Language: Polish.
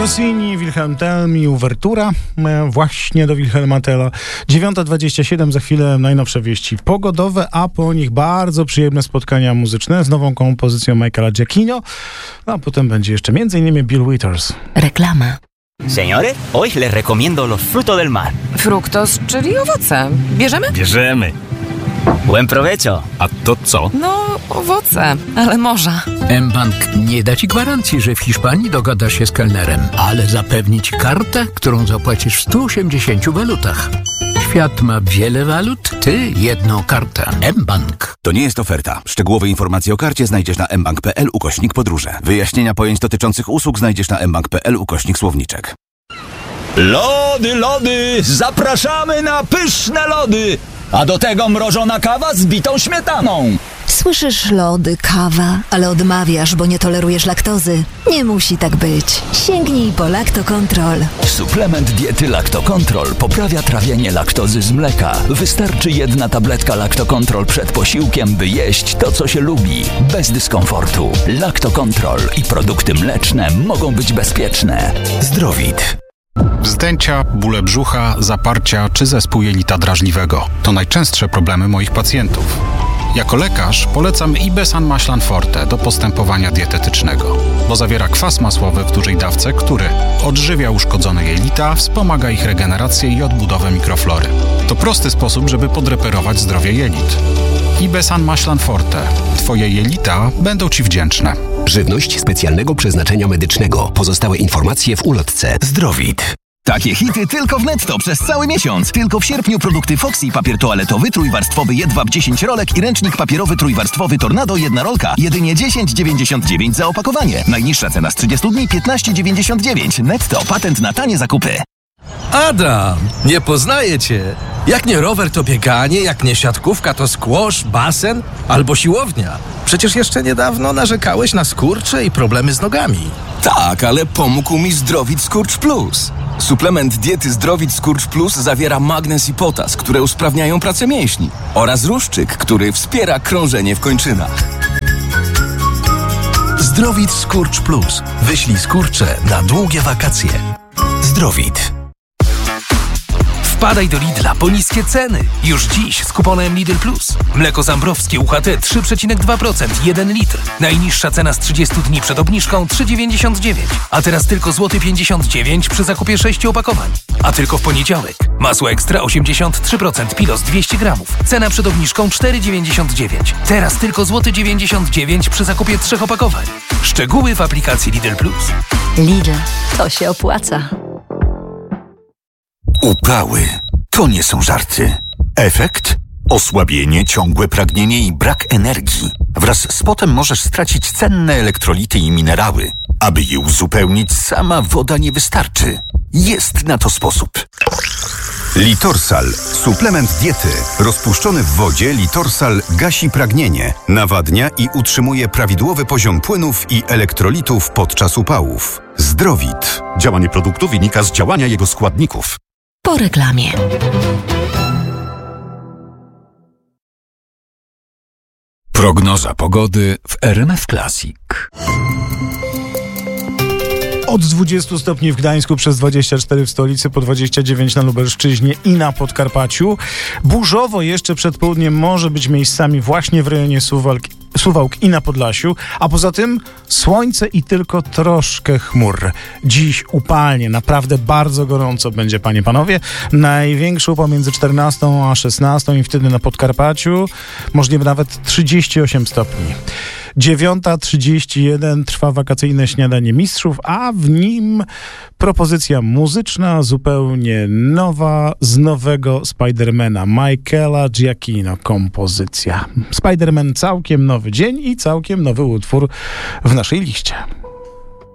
Rossini, Wilhelm Tell i uwertura właśnie do Wilhelma Tella. 9:27, za chwilę najnowsze wieści pogodowe, a po nich bardzo przyjemne spotkania muzyczne z nową kompozycją Michaela Giacchino, a potem będzie jeszcze m.in. Bill Withers. Reklama. Señores, hoy les recomiendo los frutos del mar. Fruktos, czyli owoce. Bierzemy? Bierzemy. Buen provecho. A to co? No, owoce, ale morza. mBank nie da ci gwarancji, że w Hiszpanii dogadasz się z kelnerem, ale zapewni ci kartę, którą zapłacisz w 180 walutach. Świat ma wiele walut, ty jedną kartę. mBank. To nie jest oferta. Szczegółowe informacje o karcie znajdziesz na mbank.pl/podróże. Wyjaśnienia pojęć dotyczących usług znajdziesz na mbank.pl/słowniczek. Lody, lody! Zapraszamy na pyszne lody! A do tego mrożona kawa z bitą śmietaną. Słyszysz lody, kawa, ale odmawiasz, bo nie tolerujesz laktozy. Nie musi tak być. Sięgnij po Lactocontrol. Suplement diety Lactocontrol poprawia trawienie laktozy z mleka. Wystarczy jedna tabletka Lactocontrol przed posiłkiem, by jeść to, co się lubi. Bez dyskomfortu. Lactocontrol i produkty mleczne mogą być bezpieczne. Zdrowit. Wzdęcia, bóle brzucha, zaparcia czy zespół jelita drażliwego to najczęstsze problemy moich pacjentów. Jako lekarz polecam Ibesan Maślan Forte do postępowania dietetycznego, bo zawiera kwas masłowy w dużej dawce, który odżywia uszkodzone jelita, wspomaga ich regenerację i odbudowę mikroflory. To prosty sposób, żeby podreperować zdrowie jelit. Ibesan Maślan Forte. Twoje jelita będą Ci wdzięczne. Żywność specjalnego przeznaczenia medycznego. Pozostałe informacje w ulotce. Zdrowit. Takie hity tylko w Netto przez cały miesiąc. Tylko w sierpniu produkty Foxy, papier toaletowy, trójwarstwowy Jedwab 10 rolek i ręcznik papierowy trójwarstwowy Tornado 1 rolka. Jedynie 10,99 za opakowanie. Najniższa cena z 30 dni 15,99. Netto, patent na tanie zakupy. Adam, nie poznaję cię. Jak nie rower, to bieganie, jak nie siatkówka, to squash, basen albo siłownia. Przecież jeszcze niedawno narzekałeś na skurcze i problemy z nogami. Tak, ale pomógł mi Zdrowit Skurcz Plus. Suplement diety Zdrowit Skurcz Plus zawiera magnez i potas, które usprawniają pracę mięśni, oraz ruszczyk, który wspiera krążenie w kończynach. Zdrowit Skurcz Plus. Wyślij skurcze na długie wakacje. Zdrowit. Wpadaj do Lidla po niskie ceny. Już dziś z kuponem Lidl Plus. Mleko zambrowskie UHT 3,2%, 1 litr. Najniższa cena z 30 dni przed obniżką 3,99. A teraz tylko złoty 59 przy zakupie 6 opakowań. A tylko w poniedziałek. Masło ekstra 83%, pilos 200 gramów. Cena przed obniżką 4,99. Teraz tylko złoty 99 przy zakupie 3 opakowań. Szczegóły w aplikacji Lidl Plus. Lidl, to się opłaca. Uprały to nie są żarty. Efekt? Osłabienie, ciągłe pragnienie i brak energii. Wraz z potem możesz stracić cenne elektrolity i minerały. Aby je uzupełnić, sama woda nie wystarczy. Jest na to sposób. Litorsal. Suplement diety. Rozpuszczony w wodzie Litorsal gasi pragnienie, nawadnia i utrzymuje prawidłowy poziom płynów i elektrolitów podczas upałów. Zdrowit. Działanie produktu wynika z działania jego składników. Po reklamie. Prognoza pogody w RMF Classic. Od 20 stopni w Gdańsku, przez 24 w stolicy, po 29 na Lubelszczyźnie i na Podkarpaciu. Burzowo jeszcze przed południem może być miejscami właśnie w rejonie Suwałk i na Podlasiu, a poza tym słońce i tylko troszkę chmur. Dziś upalnie, naprawdę bardzo gorąco będzie, panie, panowie. Największy upał między 14 a 16 i wtedy na Podkarpaciu możliwe nawet 38 stopni. 9:31 trwa wakacyjne śniadanie mistrzów, a w nim propozycja muzyczna zupełnie nowa, z nowego Spidermana, Michaela Giacchino kompozycja. Spiderman, całkiem nowy dzień i całkiem nowy utwór w naszej liście.